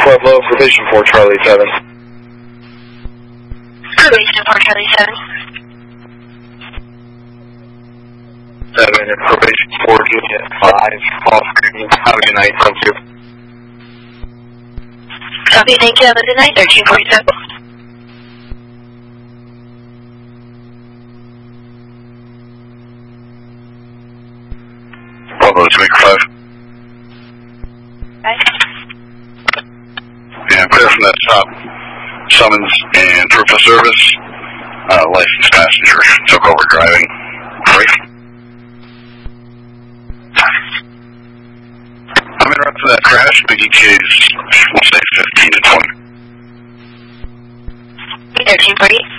Pueblo, Probation 4, Charlie 7. Probation 4, Charlie 7. 7 and Probation 4, Juliet 5, off screen. Have a good night, thank you. Copy, thank you, have a good night, 1347. Pueblo, Jamaica 5. Bye. Yeah, clear from that stop. Summons and proof of service. Licensed passenger took over driving. Great. I'm interrupting that crash. Big ETAs, we'll say 15 to 20. 1348.